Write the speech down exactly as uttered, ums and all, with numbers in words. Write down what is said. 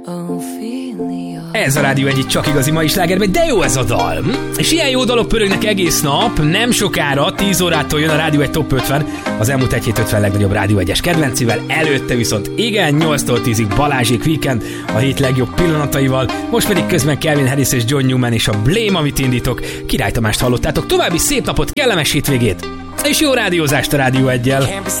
Ez a Rádió egy csak igazi mai slágerben, de jó ez a dal. És ilyen jó dalok pörögnek egész nap, nem sokára, tíz órától jön a Rádió egy Top ötven, az elmúlt egy hét ötven legnagyobb Rádió egyes kedvencivel, előtte viszont igen, nyolctól tízig Balázsék Weekend a hét legjobb pillanataival, most pedig közben Calvin Harris és John Newman és a Blame, amit indítok, Király Tamást hallottátok, további szép napot, kellemes hétvégét, és jó rádiózást a Rádió egyel.